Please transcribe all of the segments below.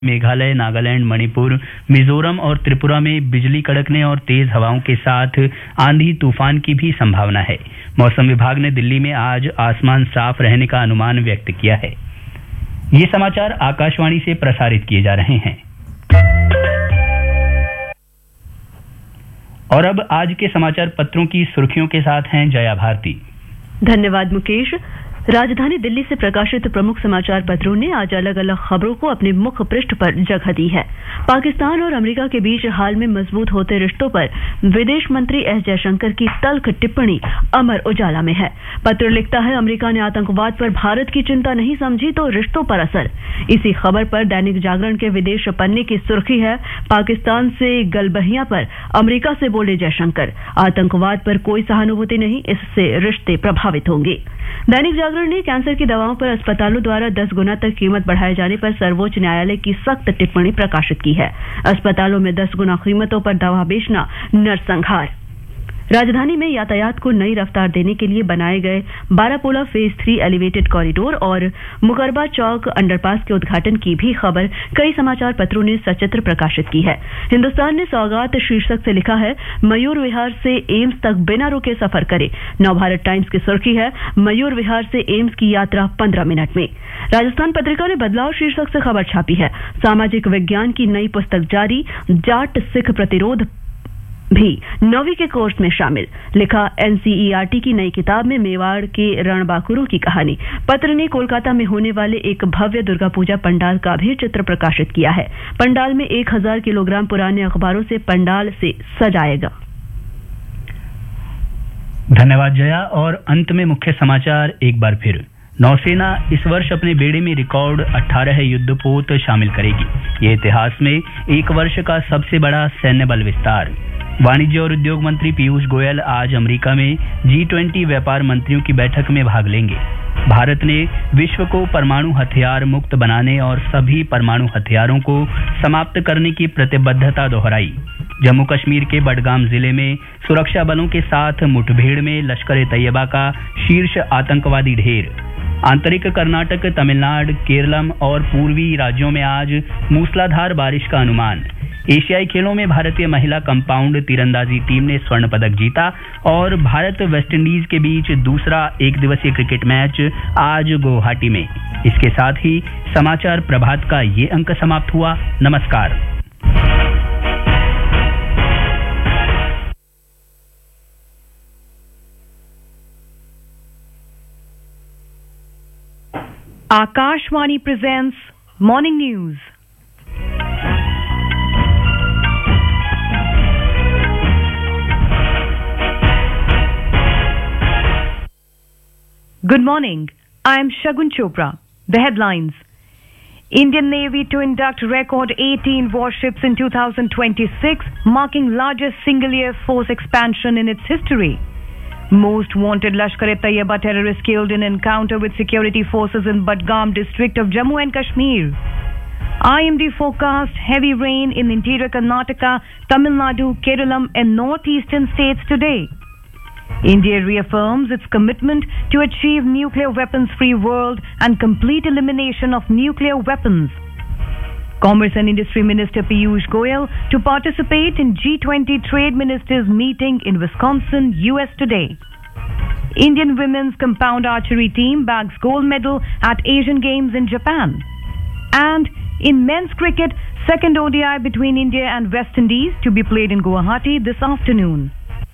मेघालय, नागालैंड, मणिपुर, मिजोरम और त्रिपुरा में बिजली कड़कने और तेज हवाओं के साथ आंधी तूफान की भी संभावना है। मौसम विभाग ने दिल्ली में आज आसमान साफ रहने का अनुमान व्यक्त किया है। ये समाचार आकाशवाणी से प्रसारित किए जा रहे हैं। और अब आज के समाचार पत्रों की सुर्खियों के साथ हैं जया भारती। धन्यवाद मुकेश। राजधानी दिल्ली से प्रकाशित प्रमुख समाचार पत्रों ने आज अलग अलग खबरों को अपने मुख्य पृष्ठ पर जगह दी है। पाकिस्तान और अमेरिका के बीच हाल में मजबूत होते रिश्तों पर विदेश मंत्री एस जयशंकर की तल्ख टिप्पणी अमर उजाला में है। पत्र लिखता है, अमेरिका ने आतंकवाद पर भारत की चिंता नहीं समझी तो रिश्तों पर असर। इसी खबर पर दैनिक जागरण के विदेश पन्ने की सुर्खी है, पाकिस्तान से गलबहियां पर अमेरिका से बोले जयशंकर, आतंकवाद पर कोई सहानुभूति नहीं, इससे रिश्ते प्रभावित होंगे। दैनिक जागरण ने कैंसर की दवाओं पर अस्पतालों द्वारा 10 गुना तक कीमत बढ़ाए जाने पर सर्वोच्च न्यायालय की सख्त टिप्पणी प्रकाशित की है। अस्पतालों में 10 गुना कीमतों पर दवा बेचना नरसंहार। राजधानी में यातायात को नई रफ्तार देने के लिए बनाए गए बारापोला फेज 3 एलिवेटेड कॉरिडोर और मुकरबा चौक अंडरपास के उद्घाटन की भी खबर कई समाचार पत्रों ने सचित्र प्रकाशित की है। हिंदुस्तान ने सौगात शीर्षक से लिखा है, मयूर विहार से एम्स तक बिना रुके सफर करे। नवभारत टाइम्स की सुर्खी है, मयूर विहार से एम्स की यात्रा 15 मिनट में। राजस्थान पत्रिका ने बदलाव शीर्षक से खबर छापी है, सामाजिक विज्ञान की नई पुस्तक जारी, जाट सिख प्रतिरोध भी 9वीं के कोर्स में शामिल। लिखा, एनसीईआरटी की नई किताब में मेवाड़ के रणबांकुरों की कहानी। पत्र ने कोलकाता में होने वाले एक भव्य दुर्गा पूजा पंडाल का भी चित्र प्रकाशित किया है। पंडाल में 1000 किलोग्राम पुराने अखबारों से पंडाल से सजाएगा। धन्यवाद जया। और अंत में मुख्य समाचार एक बार फिर। नौसेना इस वर्ष अपने बेड़े में रिकॉर्ड 18 युद्धपोत शामिल करेगी। ये इतिहास में एक वर्ष का सबसे बड़ा सैन्य बल विस्तार। वाणिज्य और उद्योग मंत्री पीयूष गोयल आज अमेरिका में G20 व्यापार मंत्रियों की बैठक में भाग लेंगे। भारत ने विश्व को परमाणु हथियार मुक्त बनाने और सभी परमाणु हथियारों को समाप्त करने की प्रतिबद्धता दोहराई। जम्मू कश्मीर के बडगाम जिले में सुरक्षा बलों के साथ मुठभेड़ में लश्कर-ए-तैयबा का शीर्ष आतंकवादी ढेर। आंतरिक कर्नाटक, तमिलनाडु, केरलम और पूर्वी राज्यों में आज मूसलाधार बारिश का अनुमान। एशियाई खेलों में भारतीय महिला कंपाउंड तीरंदाजी टीम ने स्वर्ण पदक जीता और भारत वेस्टइंडीज के बीच दूसरा एक दिवसीय क्रिकेट मैच आज गुवाहाटी में। इसके साथ ही समाचार प्रभात का ये अंक समाप्त हुआ। नमस्कार। Akashvani presents Morning News. Good morning. I am Shagun Chopra. The headlines. Indian Navy to induct record 18 warships in 2026, marking largest single-year force expansion in its history. Most wanted Lashkar-e-Taiba terrorists killed in encounter with security forces in Budgam district of Jammu and Kashmir. IMD forecast heavy rain in interior Karnataka, Tamil Nadu, Kerala and northeastern states today. India reaffirms its commitment to achieve nuclear weapons-free world and complete elimination of nuclear weapons. Commerce and Industry Minister Piyush Goyal to participate in G20 Trade Ministers meeting in Wisconsin, US today. Indian women's compound archery team bags gold medal at Asian Games in Japan. And in men's cricket, second ODI between India and West Indies to be played in Guwahati this afternoon.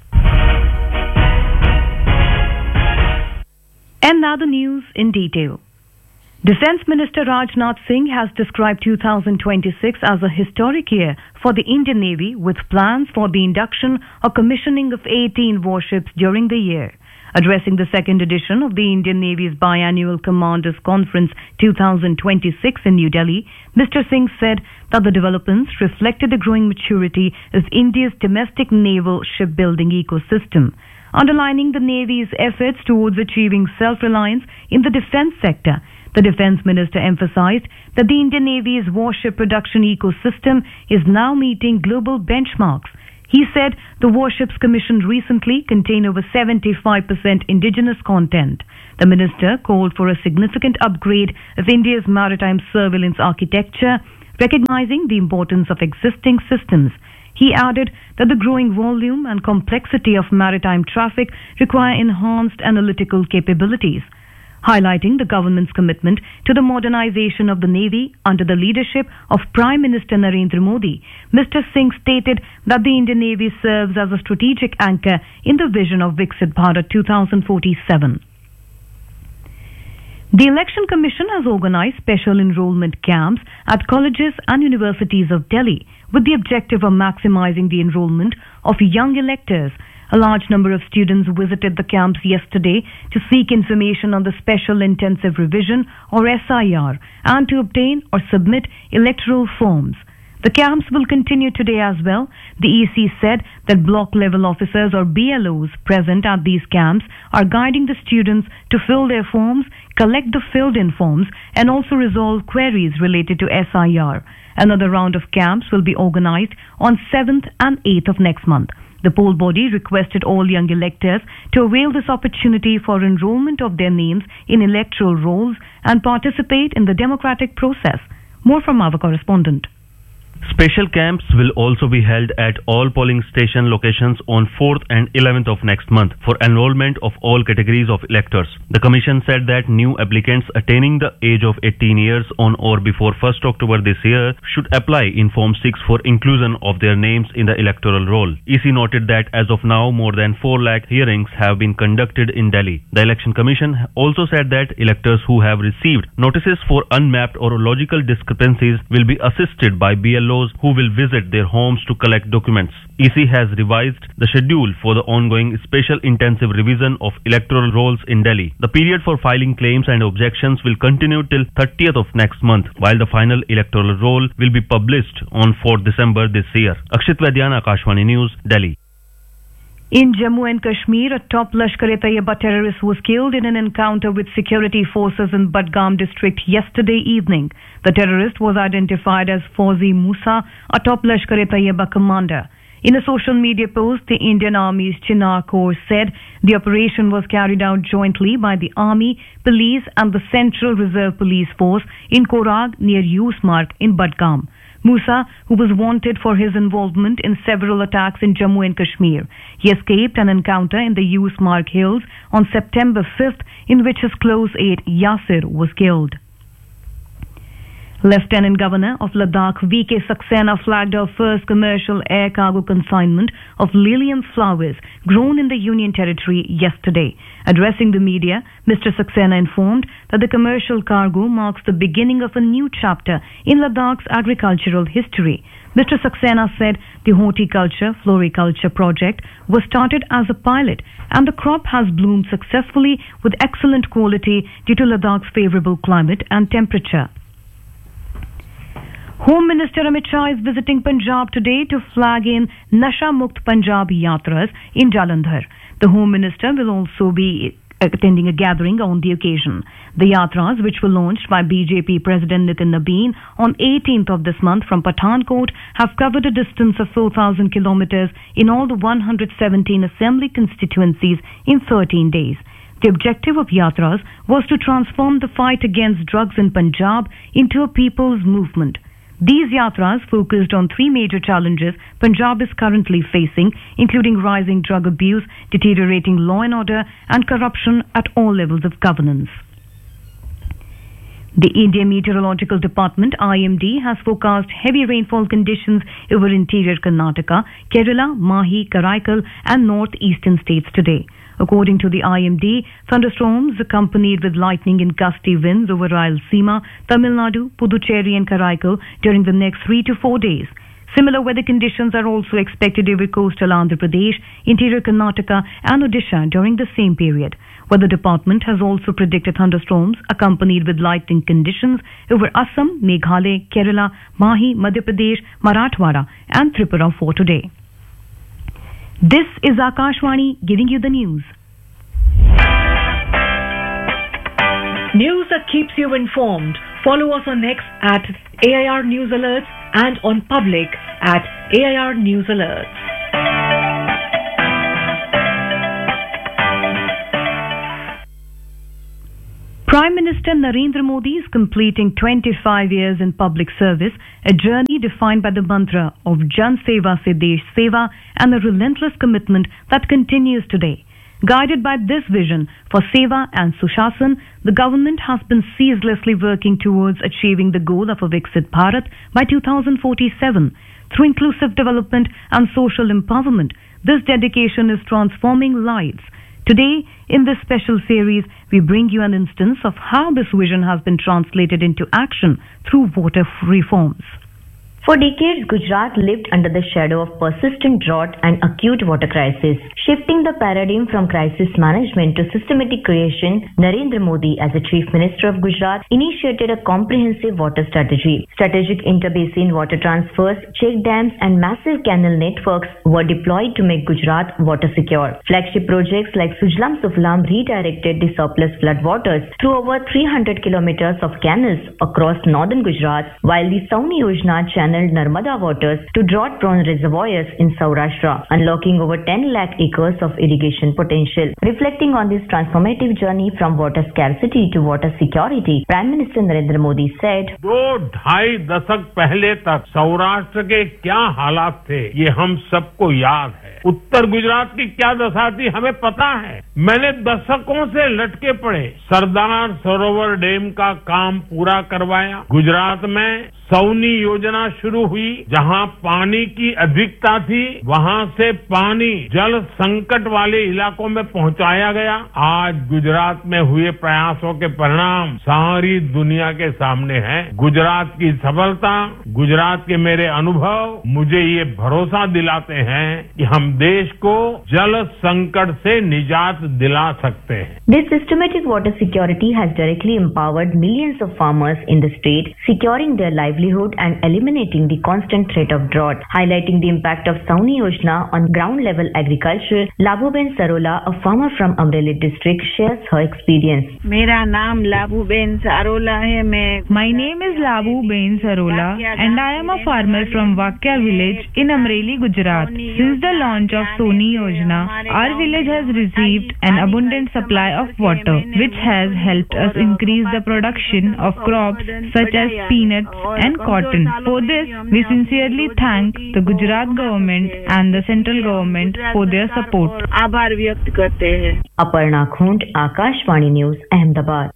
And now the news in detail. Defence Minister Rajnath Singh has described 2026 as a historic year for the Indian Navy, with plans for the induction or commissioning of 18 warships during the year. Addressing the second edition of the Indian Navy's Biannual Commanders Conference 2026 in New Delhi, Mr. Singh said that the developments reflected the growing maturity of India's domestic naval shipbuilding ecosystem, underlining the Navy's efforts towards achieving self-reliance in the defence sector. The Defence Minister emphasized that the Indian Navy's warship production ecosystem is now meeting global benchmarks. He said the warships commissioned recently contain over 75% indigenous content. The minister called for a significant upgrade of India's maritime surveillance architecture, recognizing the importance of existing systems. He added that the growing volume and complexity of maritime traffic require enhanced analytical capabilities. Highlighting the government's commitment to the modernization of the Navy under the leadership of Prime Minister Narendra Modi, Mr. Singh stated that the Indian Navy serves as a strategic anchor in the vision of Viksit Bharat 2047. The Election Commission has organized special enrollment camps at colleges and universities of Delhi with the objective of maximizing the enrollment of young electors. A large number of students visited the camps yesterday to seek information on the Special Intensive Revision or SIR and to obtain or submit electoral forms. The camps will continue today as well. The EC said that block level officers or BLOs present at these camps are guiding the students to fill their forms, collect the filled in forms and also resolve queries related to SIR. Another round of camps will be organized on 7th and 8th of next month. The poll body requested all young electors to avail this opportunity for enrollment of their names in electoral rolls and participate in the democratic process. More from our correspondent. Special camps will also be held at all polling station locations on 4th and 11th of next month for enrollment of all categories of electors. The Commission said that new applicants attaining the age of 18 years on or before 1st October this year should apply in Form 6 for inclusion of their names in the electoral roll. EC noted that as of now, more than 4 lakh hearings have been conducted in Delhi. The Election Commission also said that electors who have received notices for unmapped or logical discrepancies will be assisted by BLOs who will visit their homes to collect documents. EC has revised the schedule for the ongoing special intensive revision of electoral rolls in Delhi. The period for filing claims and objections will continue till 30th of next month, while the final electoral roll will be published on 4th December this year. Akshit Vaidyan, Akashvani News, Delhi. In Jammu and Kashmir, a top Lashkar-e-Taiba terrorist was killed in an encounter with security forces in Budgam district yesterday evening. The terrorist was identified as Fauzi Musa, a top Lashkar-e-Taiba commander. In a social media post, the Indian Army's Chinar Corps said the operation was carried out jointly by the Army, Police and the Central Reserve Police Force in Korag near Yusmarg in Budgam. Musa, who was wanted for his involvement in several attacks in Jammu and Kashmir. He escaped an encounter in the Yusmarg Hills on September 5th in which his close aide Yasir was killed. Lieutenant Governor of Ladakh V.K. Saxena flagged our first commercial air cargo consignment of Lilium flowers grown in the Union Territory yesterday. Addressing the media, Mr. Saxena informed that the commercial cargo marks the beginning of a new chapter in Ladakh's agricultural history. Mr. Saxena said the horticulture floriculture project was started as a pilot and the crop has bloomed successfully with excellent quality due to Ladakh's favorable climate and temperature. Home Minister Amit Shah is visiting Punjab today to flag in Nasha Mukt Punjab Yatras in Jalandhar. The Home Minister will also be attending a gathering on the occasion. The Yatras, which were launched by BJP President Nitin Nabeen on 18th of this month from Pathankot, have covered a distance of 4,000 kilometers in all the 117 assembly constituencies in 13 days. The objective of Yatras was to transform the fight against drugs in Punjab into a people's movement. These yatras focused on 3 major challenges Punjab is currently facing, including rising drug abuse, deteriorating law and order, and corruption at all levels of governance. The Indian Meteorological Department IMD has forecast heavy rainfall conditions over interior Karnataka, Kerala, Mahi, Karaikal, and northeastern states today. According to the IMD, thunderstorms accompanied with lightning and gusty winds over Rayalaseema, Tamil Nadu, Puducherry and Karaikal during the next 3 to 4 days. Similar weather conditions are also expected over coastal Andhra Pradesh, interior Karnataka and Odisha during the same period. Weather Department has also predicted thunderstorms accompanied with lightning conditions over Assam, Meghalaya, Kerala, Mahi, Madhya Pradesh, Marathwada and Tripura for today. This is Akashvani giving you the news. News that keeps you informed. Follow us on X at AIR News Alerts and on Public at AIR News Alerts. Prime Minister Narendra Modi is completing 25 years in public service, a journey defined by the mantra of Jan Seva se Desh Seva and a relentless commitment that continues today. Guided by this vision for Seva and Sushasan, the government has been ceaselessly working towards achieving the goal of a Viksit Bharat by 2047. Through inclusive development and social empowerment, this dedication is transforming lives. Today, in this special series, we bring you an instance of how this vision has been translated into action through water reforms. For decades, Gujarat lived under the shadow of persistent drought and acute water crisis. Shifting the paradigm from crisis management to systematic creation, Narendra Modi, as the Chief Minister of Gujarat, initiated a comprehensive water strategy. Strategic interbasin water transfers, check dams and massive canal networks were deployed to make Gujarat water secure. Flagship projects like Sujlam Suflam redirected the surplus flood waters through over 300 kilometers of canals across northern Gujarat, while the Sauni Yojana channeled Narmada waters to drought-prone reservoirs in Saurashtra, unlocking over 10 lakh acres of irrigation potential. Reflecting on this transformative journey from water scarcity to water security, Prime Minister Narendra Modi said, 2-2.5 दशक पहले तक सौराष्ट्र के क्या हालात थे ये हम सबको याद है। उत्तर गुजरात की क्या दशा थी हमें पता है। मैंने दशकों से लटके पड़े सरदार सरोवर डैम का काम पूरा करवाया। गुजरात में सौनी योजना शुरू हुई, जहां पानी की अधिकता थी वहां से पानी जल संकट वाले इलाकों में पहुंचाया गया। आज गुजरात में हुए प्रयासों के परिणाम सारी दुनिया के सामने हैं। गुजरात की सफलता, गुजरात के मेरे अनुभव मुझे ये भरोसा दिलाते हैं कि हम देश को जल संकट से निजात दिला सकते हैं। This systematic water security has directly empowered millions of farmers in the state, securing their livelihood and eliminating the constant threat of drought. Highlighting the impact of Sauni Yojana on ground-level agriculture, Labuben Sarola, a farmer from Amreli district, shares her experience. मेरा नाम लाबूबेन सारोला है। My name is Labuben Sarola and I am a farmer from Vakya village in Amreli, Gujarat. Since the launch of Sauni Yojana, our village has received an abundant supply of water, which has helped us increase the production of crops such as peanuts and cotton. For this, we sincerely thank the Gujarat government and the central government for their support. आभार व्यक्त करते हैं। Aparna Khund, Akashvani News, Ahmedabad.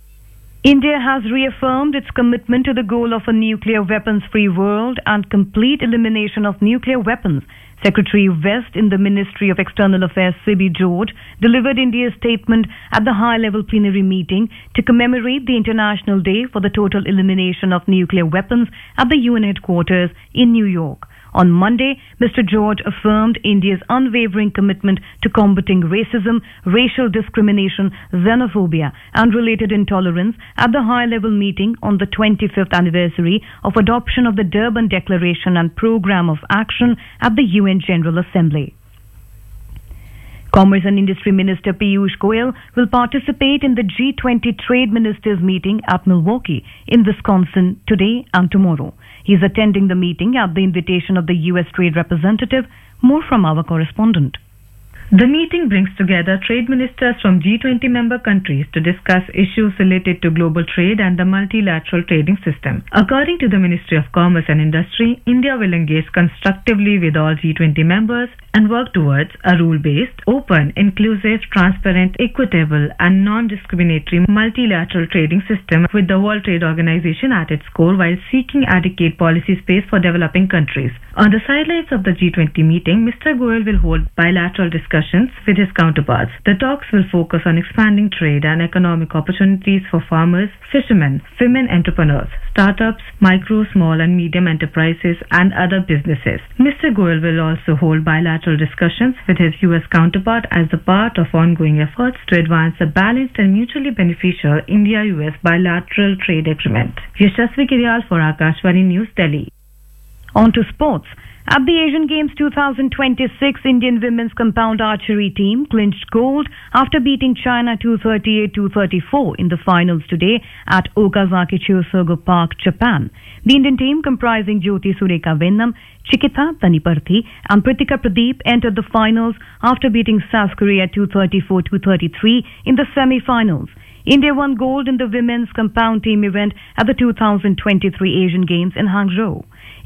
India has reaffirmed its commitment to the goal of a nuclear weapons-free world and complete elimination of nuclear weapons. Secretary West in the Ministry of External Affairs, C.B. George, delivered India's statement at the high-level plenary meeting to commemorate the International Day for the Total Elimination of Nuclear Weapons at the UN headquarters in New York. On Monday, Mr. George affirmed India's unwavering commitment to combating racism, racial discrimination, xenophobia, and related intolerance at the high-level meeting on the 25th anniversary of adoption of the Durban Declaration and Programme of Action at the UN General Assembly. Commerce and Industry Minister Piyush Goyal will participate in the G20 Trade Ministers meeting at Milwaukee in Wisconsin today and tomorrow. He is attending the meeting at the invitation of the U.S. Trade Representative. More from our correspondent. The meeting brings together trade ministers from G20 member countries to discuss issues related to global trade and the multilateral trading system. According to the Ministry of Commerce and Industry, India will engage constructively with all G20 members and work towards a rule-based, open, inclusive, transparent, equitable and non-discriminatory multilateral trading system with the World Trade Organization at its core while seeking adequate policy space for developing countries. On the sidelines of the G20 meeting, Mr. Goyal will hold bilateral discussions with his counterparts. The talks will focus on expanding trade and economic opportunities for farmers, fishermen, women entrepreneurs, startups, micro, small and medium enterprises and other businesses. Mr. Goyal will also hold bilateral discussions with his US counterpart as a part of ongoing efforts to advance a balanced and mutually beneficial India-US bilateral trade agreement. Yashasvi Kiryal for Akashvani News, Delhi. On to sports. At the Asian Games 2026, Indian women's compound archery team clinched gold after beating China 238-234 in the finals today at Okazaki Chusogo Park, Japan. The Indian team, comprising Jyoti Sureka Vennam, Chikita Taniparthi and Pritika Pradeep, entered the finals after beating South Korea 234-233 in the semi-finals. India won gold in the women's compound team event at the 2023 Asian Games in Hangzhou.